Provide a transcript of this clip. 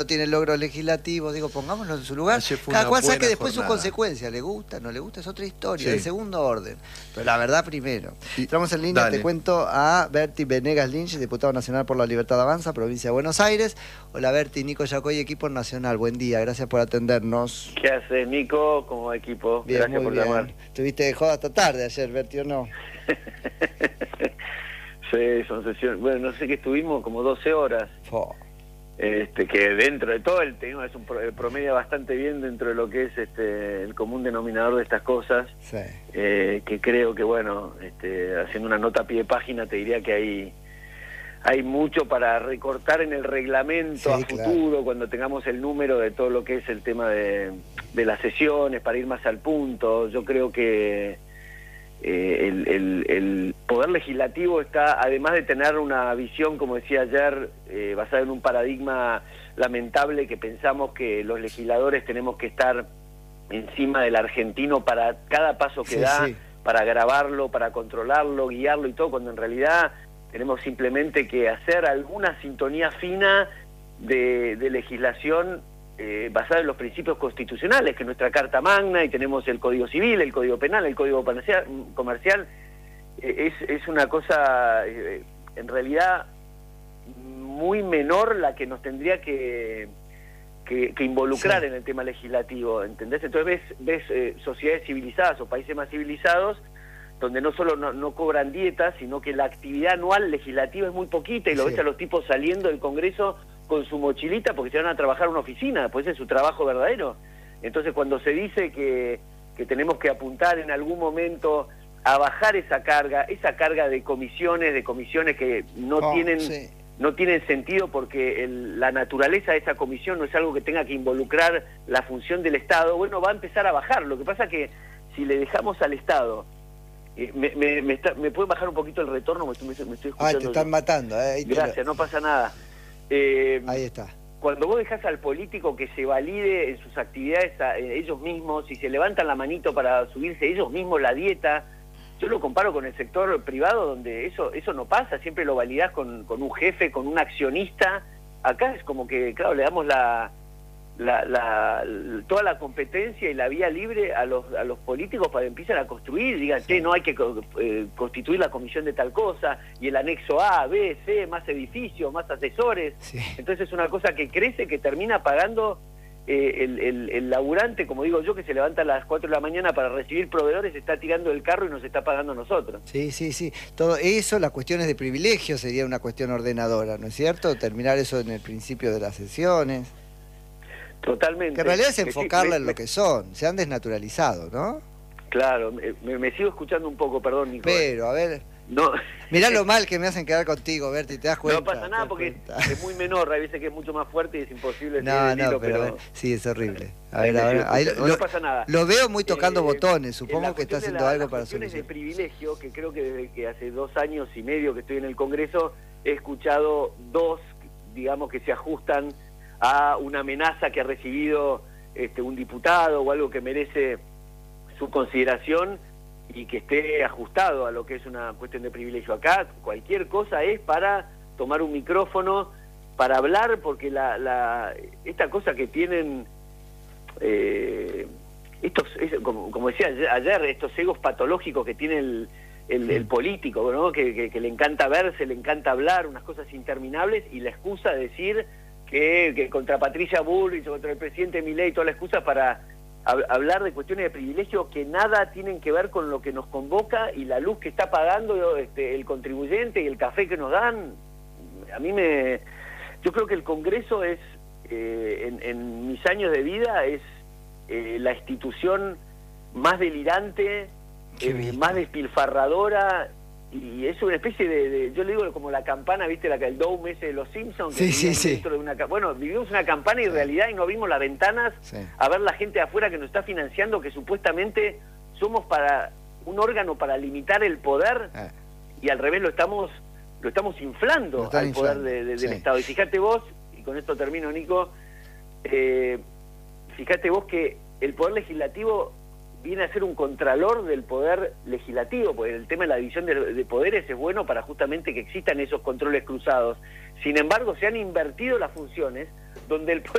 no tiene logros legislativos, digo, pongámonos en su lugar. Ayer fue Cada una cual saque buena después sus jornada. consecuencias. ¿Le gusta? ¿No le gusta? Es otra historia, Sí. de segundo orden. Pero la verdad primero. Y- Entramos en línea, dale. te cuento a Berti Venegas Lynch, diputado nacional por la Libertad de Avanza, provincia de Buenos Aires. Hola Berti, Nico Yacoy, equipo nacional. Buen día, gracias por atendernos. ¿Qué haces, Nico, como equipo? Bien, Gracias muy por bien. llamar. Estuviste de joda hasta tarde ayer, Berti, ¿o no? Sí, son sesiones. Bueno, no sé qué estuvimos, como 12 horas. Fo. Que dentro de todo el tema es un promedio bastante bien dentro de lo que es el común denominador de estas cosas. Sí. Que creo que, bueno, haciendo una nota a pie de página, te diría que hay mucho para recortar en el reglamento Sí, a futuro, cuando tengamos el número de todo lo que es el tema de las sesiones, para ir más al punto. Yo creo que el poder legislativo está, además de tener una visión, como decía ayer, basada en un paradigma lamentable, que pensamos que los legisladores tenemos que estar encima del argentino para cada paso que Sí, da, sí. para grabarlo, para controlarlo, guiarlo y todo, cuando en realidad tenemos simplemente que hacer alguna sintonía fina de legislación basada en los principios constitucionales, que es nuestra Carta Magna, y tenemos el Código Civil, el Código Penal, el Código Comercial. Es una cosa, en realidad, muy menor la que nos tendría que involucrar, sí, en el tema legislativo, ¿entendés? Entonces ves sociedades civilizadas o países más civilizados donde no solo no cobran dietas, sino que la actividad anual legislativa es muy poquita, y lo, sí, ves a los tipos saliendo del Congreso con su mochilita porque se van a trabajar en una oficina, pues es su trabajo verdadero. Entonces cuando se dice que tenemos que apuntar en algún momento a bajar esa carga de comisiones que no tienen sentido, porque la naturaleza de esa comisión no es algo que tenga que involucrar la función del Estado, bueno, va a empezar a bajar. Lo que pasa que si le dejamos al Estado, ¿me puede bajar un poquito el retorno? Me estoy escuchando. Ah, te están matando. Gracias, no pasa nada. Ahí está. Cuando vos dejás al político que se valide en sus actividades ellos mismos, si se levantan la manito para subirse ellos mismos la dieta, yo lo comparo con el sector privado, donde eso no pasa, siempre lo validás con un jefe, con un accionista. Acá es como que, claro, le damos toda la competencia y la vía libre a los políticos para que empiecen a construir, digan, sí, no hay que constituir la comisión de tal cosa, y el anexo A, B, C, más edificios, más asesores. Sí. Entonces es una cosa que crece, que termina pagando el laburante, como digo yo, que se levanta a las 4 de la mañana para recibir proveedores, está tirando el carro y nos está pagando a nosotros. Sí, sí, sí. Todo eso, las cuestiones de privilegio, sería una cuestión ordenadora, ¿no es cierto? Terminar eso en el principio de las sesiones. Totalmente. Que en realidad es enfocarla en lo que son, se han desnaturalizado, ¿no? Claro, me sigo escuchando un poco, perdón, Nico. Pero, a ver, no. Mirá lo mal que me hacen quedar contigo, Berti, ¿te das cuenta? No pasa nada porque es muy menor, hay veces que es mucho más fuerte y es imposible. No, pero a ver, sí, es horrible. A ver, no pasa nada. Lo veo muy tocando botones, supongo que está haciendo algo para solucionar. De privilegio, que creo que desde que hace 2 años y medio que estoy en el Congreso, he escuchado dos, digamos, que se ajustan a una amenaza que ha recibido un diputado o algo que merece su consideración y que esté ajustado a lo que es una cuestión de privilegio. Acá cualquier cosa es para tomar un micrófono, para hablar, porque esta cosa que tienen como decía ayer, estos egos patológicos que tiene el político, ¿no? que le encanta verse, le encanta hablar, unas cosas interminables, y la excusa de decir que contra Patricia Bullrich, contra el presidente Milei, toda la excusa para hablar de cuestiones de privilegio que nada tienen que ver con lo que nos convoca y la luz que está pagando el contribuyente y el café que nos dan. Yo creo que el Congreso es, en mis años de vida, es la institución más delirante, más despilfarradora, y es una especie de yo le digo como la campana, ¿viste? El dome ese de los Simpsons, que dentro de una, bueno, vivimos una campana y en realidad y no abrimos las ventanas a ver la gente de afuera que nos está financiando, que supuestamente somos para un órgano para limitar el poder, y al revés lo estamos inflando al poder del Estado. Y fíjate vos, y con esto termino, Nico, fíjate vos que el poder legislativo viene a ser un contralor del poder legislativo, porque el tema de la división de poderes es bueno para justamente que existan esos controles cruzados. Sin embargo, se han invertido las funciones, donde el